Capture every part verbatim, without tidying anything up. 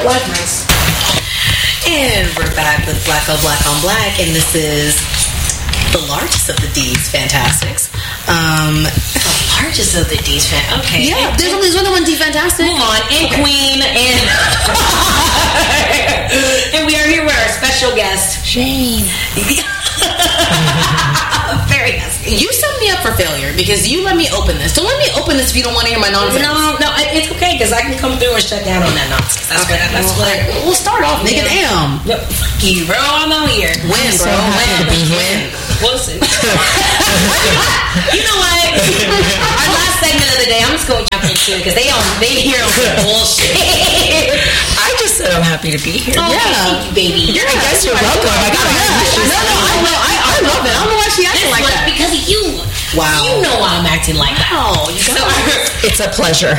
Black Mics. And we're back with Black on Black on Black, and this is the largest of the D's Fantastics. Um, the largest of the D's Fantastics. Okay. Yeah, and, there's only there's only one D Fantastic. Come on, and okay. Queen, and and we are here with our special guest, Shane. Very nice. You set me up for failure because you let me open this. Don't let me open this if you don't want to hear my nonsense. No, no, it's okay because I can come through and shut down on that nonsense. That's okay. what. That's well, what. We'll start off, nigga. Damn. Yep. Fuck you, bro. I'm out here. Win, bro. Win. Win. Listen. You know what? Our last segment of the day, I'm just going to jump into because they on they hear on some bullshit. I just said I'm happy to be here. Oh, yeah, thank you, baby. You're, I guess you're welcome. I got it. No, no, I know. I, I love it. I don't know why she acting like that. Because of you. Wow. You know why I'm acting like that. Oh, you so it's a pleasure.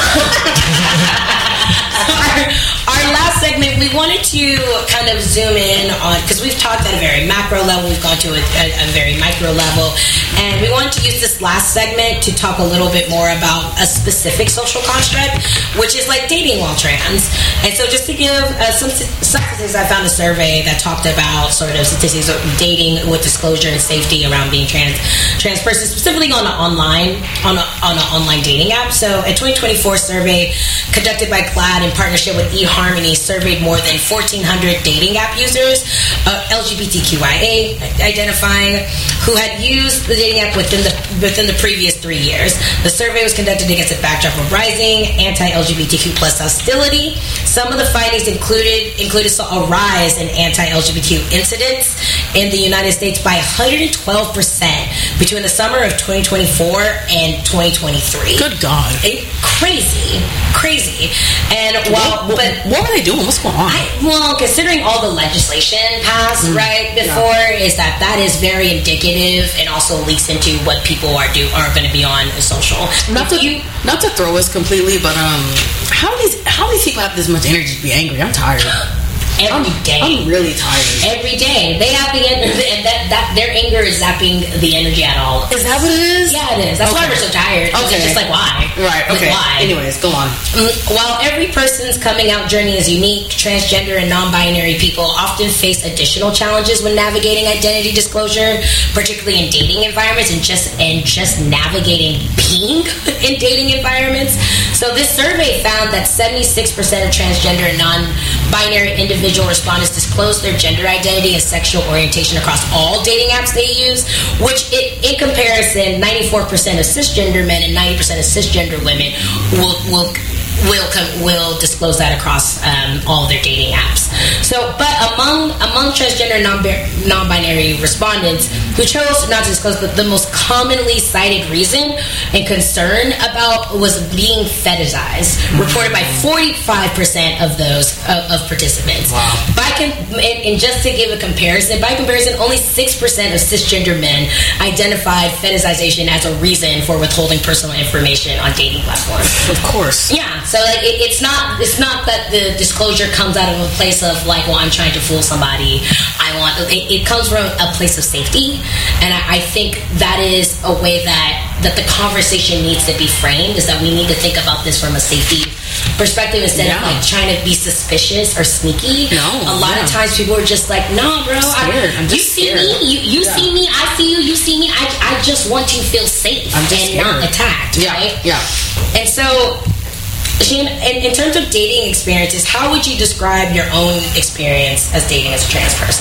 our, our last segment, we wanted to kind of zoom in on, because we've talked at a very macro level, we've gone to a, a, a very micro level, and we wanted to use this last segment to talk a little bit more about a specific social construct, which is like dating while trans. And so just to give uh, some statistics, I found a survey that talked about sort of statistics of dating with disclosure and safety around being trans trans person, specifically on an online on a, on an online dating app. So a twenty twenty-four survey conducted by GLAAD in partnership with eHarmony surveyed more than fourteen hundred dating app users, uh, L G B T Q I A identifying, who had used the dating app within the within the previous three years. The survey was conducted against a backdrop of rising anti-L G B T Q plus hostility. Some of the findings included included saw a rise in anti-L G B T Q incidents in the United States by one hundred twelve percent between the summer of twenty twenty-four and twenty twenty-three. Good God. It, crazy. Crazy. And while, what, but what were they doing? What's going on? I, well, considering all the legislation passed mm. right before, yeah. is that that is very indicative and also leaks into what people are do are going to be on social. Not to you, not to throw us completely, but um, how these how these people have this much energy to be angry? I'm tired. Every I'm, day. I'm really tired. Every day. They have the energy, and that, that their anger is zapping the energy at all. Is that what it is? Yeah, it is. That's okay. Why we're so tired. Okay. It's just like, why? Right, okay. Like, why? Anyways, go on. While every person's coming out journey is unique, transgender and non-binary people often face additional challenges when navigating identity disclosure, particularly in dating environments and just and just navigating being in dating environments. So this survey found that seventy-six percent of transgender and non-binary individuals respondents disclose their gender identity and sexual orientation across all dating apps they use, which it, in comparison, ninety-four percent of cisgender men and ninety percent of cisgender women will will will will disclose that across um, all their dating apps. So, but among among transgender non non-binary respondents who chose not to disclose, the, the most commonly cited reason and concern about was being fetishized, mm-hmm. reported by forty-five percent of those of, of participants. Wow. By com- and, and just to give a comparison, by comparison, only six percent of cisgender men identified fetishization as a reason for withholding personal information on dating platforms. Of course. Yeah. So like it, it's not it's not that the disclosure comes out of a place of like, well, I'm trying to fool somebody. I want it, it comes from a place of safety, and I, I think that is a way that that the conversation needs to be framed. Is that we need to think about this from a safety perspective instead yeah. of like trying to be suspicious or sneaky. No, a lot yeah. of times people are just like, nah, bro, I, I'm you see scared. me, you, you yeah. see me, I see you, you see me. I, I just want to feel safe I'm just and scared. not attacked. Yeah, right? yeah. And so. Shane, in, in terms of dating experiences, how would you describe your own experience as dating as a trans person?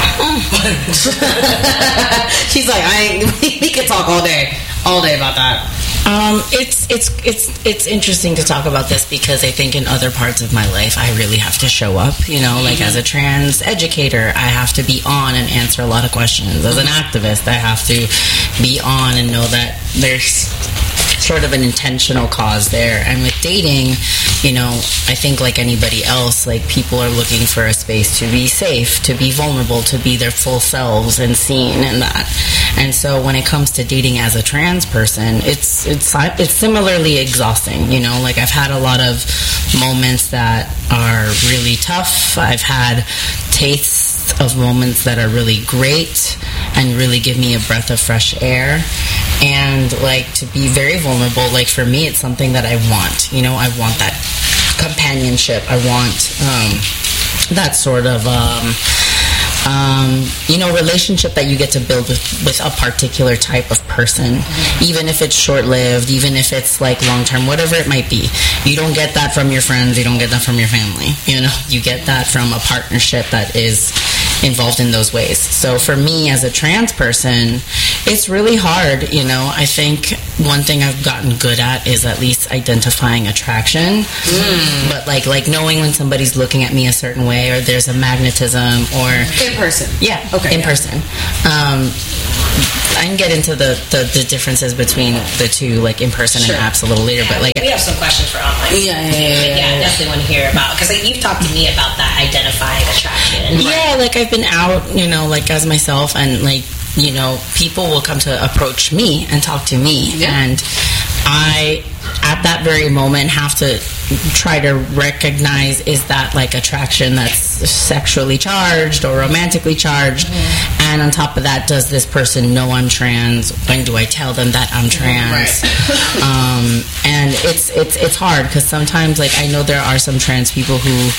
She's like, I ain't, we can talk all day, all day about that. Um, it's it's it's it's interesting to talk about this because I think in other parts of my life I really have to show up. You know, like as a trans educator, I have to be on and answer a lot of questions. As an activist, I have to be on and know that there's sort of an intentional cause there. And with dating, you know, I think like anybody else, like people are looking for a space to be safe, to be vulnerable, to be their full selves and seen in that. And so when it comes to dating as a trans person, it's it's it's similarly exhausting. You know, like I've had a lot of moments that are really tough. I've had tastes of moments that are really great and really give me a breath of fresh air. And like to be very vulnerable, like for me, it's something that I want. You know, I want that companionship. I want um, that sort of um, um, you know, relationship that you get to build with, with a particular type of person, mm-hmm. even if it's short-lived, even if it's like long-term, whatever it might be. You don't get that from your friends. You don't get that from your family. You know, you get that from a partnership that is involved in those ways. So for me as a trans person, it's really hard. You know, I think one thing I've gotten good at is at least identifying attraction, mm. but like like knowing when somebody's looking at me a certain way, or there's a magnetism, or in person. Yeah, okay, in yeah. person. Um, I can get into the, the, the differences between the two, like in person sure. and apps a little later. Yeah, but like we have some questions for online. Yeah, yeah, yeah, yeah, yeah, yeah. definitely want to hear about, because like, you've talked to me about that identifying attraction. Yeah, like I've been out, you know, like as myself, and like, you know, people will come to approach me and talk to me, yeah. and I, at that very moment, have to try to recognize, is that like attraction that's sexually charged or romantically charged, mm-hmm. and on top of that, does this person know I'm trans? When do I tell them that I'm trans? Right. um, and it's it's it's hard, because sometimes, like, I know there are some trans people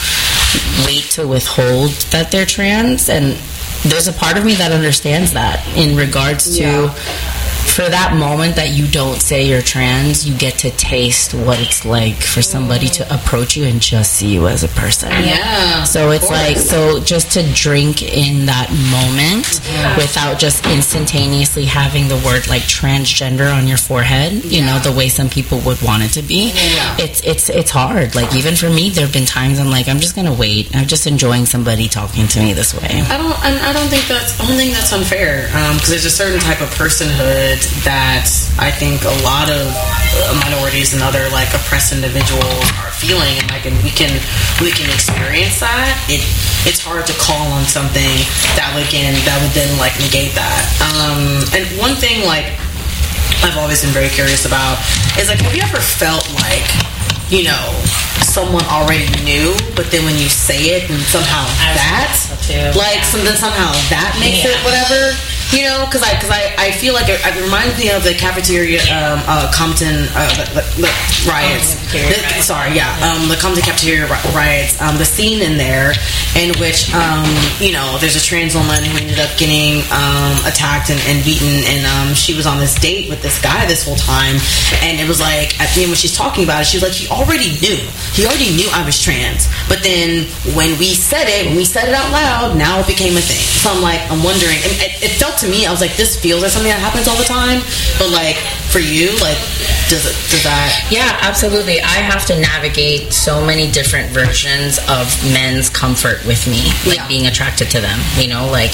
who wait to withhold that they're trans, and there's a part of me that understands that in regards to yeah. for that moment that you don't say you're trans, you get to taste what it's like for somebody to approach you and just see you as a person. Yeah. So it's like, so just to drink in that moment yeah. without just instantaneously having the word like transgender on your forehead, you yeah. know, the way some people would want it to be. Yeah. It's it's it's hard. Like, even for me, there have been times I'm like, I'm just gonna wait. I'm just enjoying somebody talking to me this way. I don't. And I don't think that's. I don't think that's unfair. Because um, there's a certain type of personhood that I think a lot of minorities and other like oppressed individuals are feeling, and like, and we can we can experience that. It it's hard to call on something that would again that would then like negate that. Um, and one thing like I've always been very curious about is like, have you ever felt like, you know, someone already knew, but then when you say it, and somehow that, like, yeah. some, then somehow that makes yeah. it whatever, you know? Because I, cause I, I feel like it, it reminds me of the cafeteria, um, uh, Compton uh, the, the, the riots. The, sorry, yeah, um, the Compton cafeteria riots. Um, the scene in there in which, um, you know, there's a trans woman who ended up getting um, attacked and, and beaten, and um, she was on this date with this guy this whole time, and it was like, at the end when she's talking about it, she was like, he already knew. He already knew I was trans. But then when we said it, when we said it out loud, now it became a thing. So I'm like, I'm wondering, and it, it felt to me, I was like, this feels like something that happens all the time. But like, for you, like, does it, does that? Yeah, absolutely. I have to navigate so many different versions of men's comfort with me, like yeah. being attracted to them. You know, like,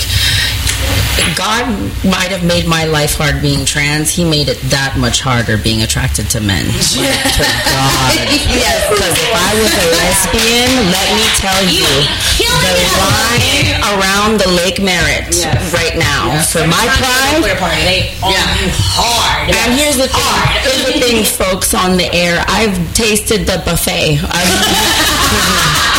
God might have made my life hard being trans. He made it that much harder being attracted to men. Like, to God. Yes, because if I was a lesbian, let me tell you, the line around the Lake Merritt yes. right now yes. for my pride, they are yeah. hard. And here's the thing, hard. here's the thing, folks on the air. I've tasted the buffet. I've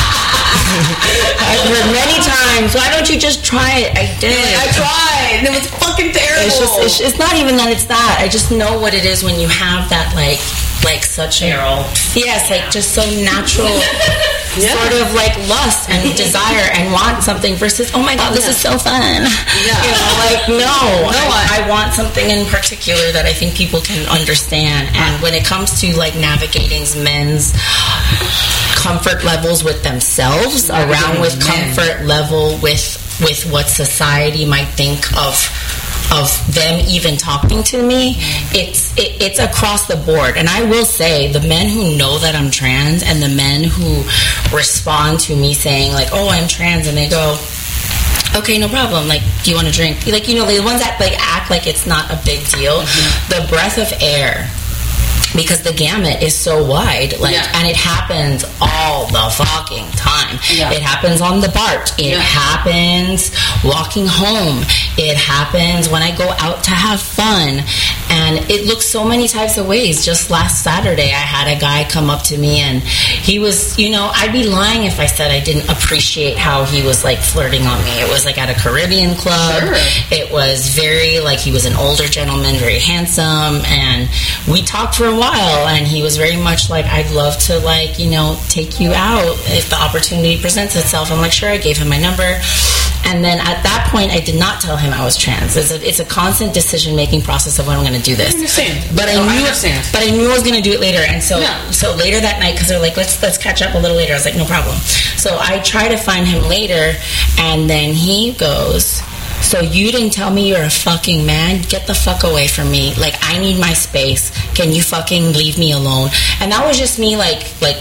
I've heard many times, why don't you just try it? I did. I tried, and it was fucking terrible. It's just, it's, it's not even that it's that. I just know what it is when you have that, like, like such a, yes, like just so natural yeah. sort of like lust and desire and want something versus, oh my God, this yeah. is so fun. Yeah. You know, like, no, no I, I want something in particular that I think people can understand. And when it comes to like navigating men's comfort levels with themselves, yeah, around with men. comfort level with with what society might think of of them even talking to me, it's it, it's across the board. And I will say, the men who know that I'm trans and the men who respond to me saying like, oh, I'm trans, and they go, okay, no problem, like, do you want to drink? Like, you know, the ones that like act like it's not a big deal, mm-hmm. the breath of air, because the gamut is so wide, like, yeah. and it happens all the fucking time. Yeah. It happens on the BART. It yeah. happens walking home. It happens when I go out to have fun. And it looks so many types of ways. Just last Saturday, I had a guy come up to me, and he was, you know, I'd be lying if I said I didn't appreciate how he was, like, flirting on me. It was, like, at a Caribbean club. Sure. It was very, like, he was an older gentleman, very handsome, and we talked for a while, and he was very much like, I'd love to, like, you know, take you out if the opportunity presents itself. I'm like, sure. I gave him my number. And then at that point, I did not tell him I was trans. It's a, it's a constant decision-making process of when I'm going to do this. I understand. But I no, knew, I understand. But I knew I was going to do it later. And so, Yeah. so later that night, because they're like, let's let's catch up a little later. I was like, no problem. So I try to find him later, and then he goes, so you didn't tell me you're a fucking man? Get the fuck away from me. Like, I need my space. Can you fucking leave me alone? And that was just me, like, like,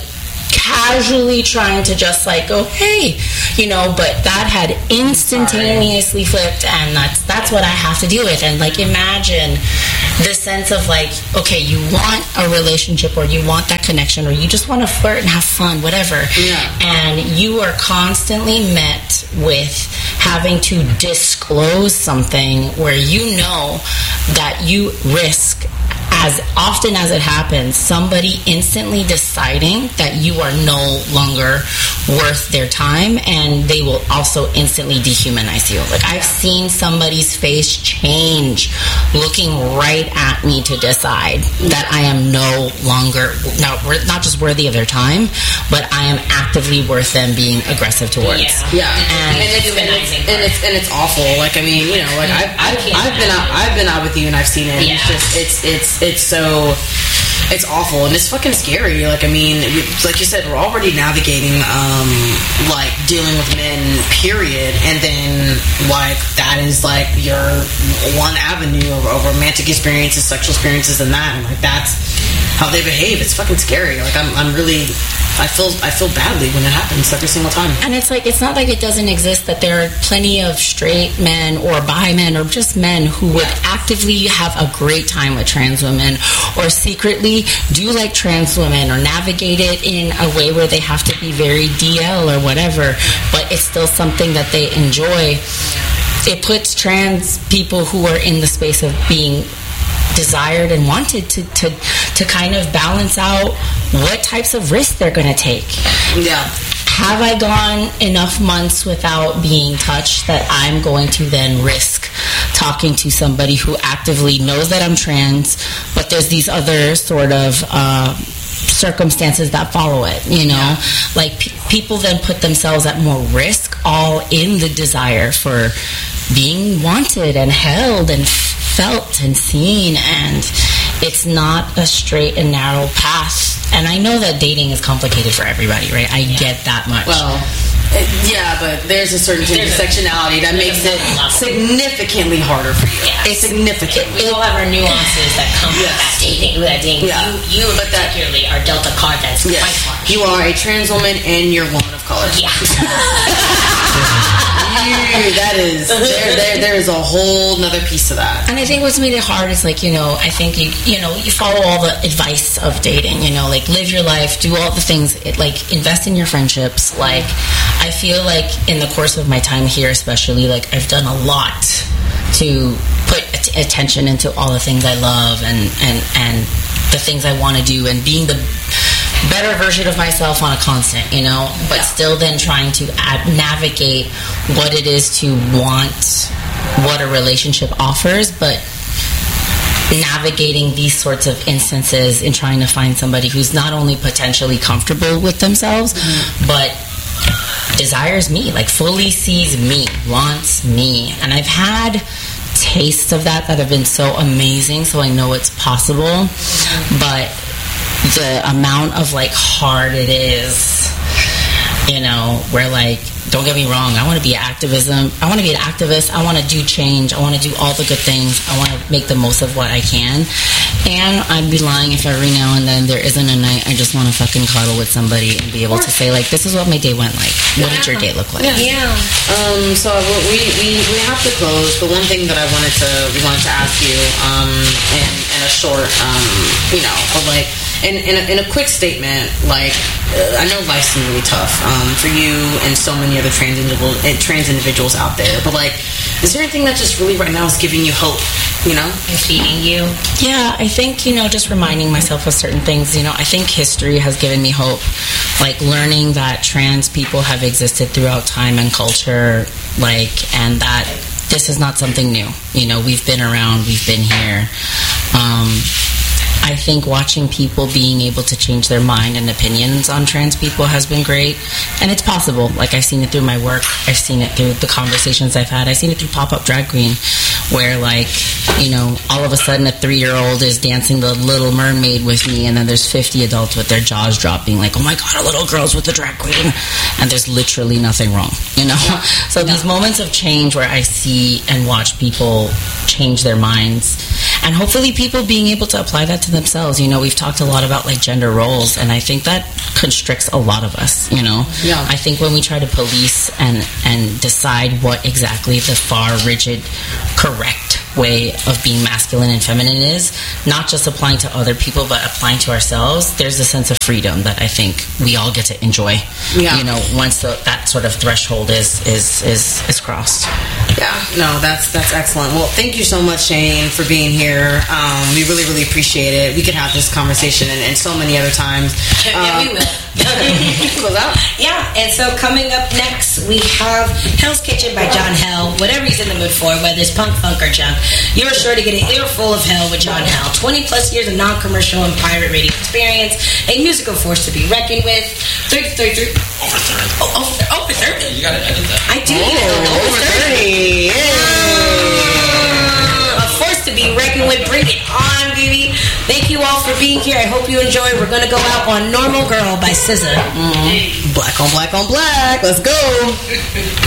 casually trying to just like go, hey, you know, but that had instantaneously flipped, and that's that's what I have to deal with. And like, imagine the sense of like, okay, you want a relationship, or you want that connection, or you just want to flirt and have fun, whatever. Yeah. And you are constantly met with having to disclose something where you know that you risk, as often as it happens, somebody instantly deciding that you are no longer worth their time, and they will also instantly dehumanize you. Like, I've seen somebody's face change looking right at me to decide that I am no longer, not, not just worthy of their time, but I am actively worth them being aggressive towards. Yeah. Yeah, And, and it's, and it's and it's and it's awful. Like, I mean, you know, like I've I've, I've been out I've been out with you, and I've seen it. And Yeah. It's just it's it's it's so it's awful, and it's fucking scary. Like, I mean, like you said, we're already navigating um like dealing with men, period, and then like that is like your one avenue of, of romantic experiences, sexual experiences, and that, and like that's how they behave. It's fucking scary. Like, I'm I'm really I feel I feel badly when it happens every single time. And it's like, it's not like it doesn't exist, that there are plenty of straight men or bi men or just men who would actively have a great time with trans women, or secretly do like trans women, or navigate it in a way where they have to be very D L or whatever, but it's still something that they enjoy. It puts trans people who are in the space of being desired and wanted to, to, to kind of balance out what types of risks they're going to take. Yeah. Have I gone enough months without being touched that I'm going to then risk talking to somebody who actively knows that I'm trans, but there's these other sort of uh, circumstances that follow it, you know? Yeah. Like, pe- people then put themselves at more risk, all in the desire for being wanted and held and felt and seen, and it's not a straight and narrow path. And I know that dating is complicated for everybody, right? I yeah. get that much. Well, uh, yeah, but there's a certain intersectionality that makes it significantly harder for you. Yeah. It's significant. We all have our nuances that come yes. with that dating. With that dating. Yeah. You, you but particularly that, are dealt a card that's yes. quite harsh. You are a trans woman and you're a woman of color. Yeah. You, that is there, there. There is a whole nother piece to that. And I think what's made it hard is, like, you know, I think you you know you follow all the advice of dating. You know, like, live your life, do all the things. It, like, invest in your friendships. Like, I feel like in the course of my time here, especially, like, I've done a lot to put at- attention into all the things I love and and and the things I want to do, and being the better version of myself on a constant, you know, but yeah. still then trying to ad- navigate what it is to want what a relationship offers, but navigating these sorts of instances in trying to find somebody who's not only potentially comfortable with themselves, mm-hmm. but desires me, like fully sees me, wants me. And I've had tastes of that that have been so amazing, so I know it's possible, mm-hmm. but the amount of like hard it is, you know, where, like, don't get me wrong, I want to be activism. I want to be an activist. I want to do change. I want to do all the good things. I want to make the most of what I can. And I'd be lying if every now and then there isn't a night I just want to fucking cuddle with somebody and be able to say, like, this is what my day went like. What yeah. did your day look like? Yeah. yeah. Um. So we, we we have to close. The one thing that I wanted to we wanted to ask you, um, in in a short, um, you know, but like. in, in, a, in a quick statement, like, uh, I know life's been really tough um, for you and so many other trans individuals, trans individuals out there, but like, is there anything that just really right now is giving you hope, you know? And feeding you? Yeah, I think, you know, just reminding myself of certain things. You know, I think history has given me hope. Like, learning that trans people have existed throughout time and culture, like, and that this is not something new. You know, we've been around, we've been here. Um, I think watching people being able to change their mind and opinions on trans people has been great. And it's possible. Like, I've seen it through my work. I've seen it through the conversations I've had. I've seen it through Pop-Up Drag Queen, where, like, you know, all of a sudden a three-year-old is dancing the Little Mermaid with me, and then there's fifty adults with their jaws dropping, like, oh my God, a little girl's with the drag queen. And there's literally nothing wrong, you know? So these moments of change where I see and watch people change their minds, and hopefully people being able to apply that to themselves. You know, we've talked a lot about, like, gender roles, and I think that constricts a lot of us, you know? Yeah. I think when we try to police and, and decide what exactly the far, rigid, correct way of being masculine and feminine is, not just applying to other people, but applying to ourselves, there's a sense of freedom that I think we all get to enjoy, yeah. you know, once the, that sort of threshold is, is, is, is crossed. Yeah, no, that's that's excellent. Well, thank you so much, Shane, for being here. Um, we really, really appreciate it. We could have this conversation and, and so many other times. Yeah, um, we will. Close out. Yeah, and so coming up next, we have Hell's Kitchen by John Hell. Whatever he's in the mood for, whether it's punk, funk, or junk, you're sure to get an earful of hell with John Hell. twenty plus years of non-commercial and pirate radio experience, a musical force to be reckoned with. thirty, thirty-three Over thirty. Oh, over, over thirty. You gotta edit that. I do. Oh, over thirty. A force to be reckoned with. Bring it on, baby. Thank you all for being here. I hope you enjoy. We're going to go out on Normal Girl by S Z A. Mm-hmm. Black on black on black. Let's go.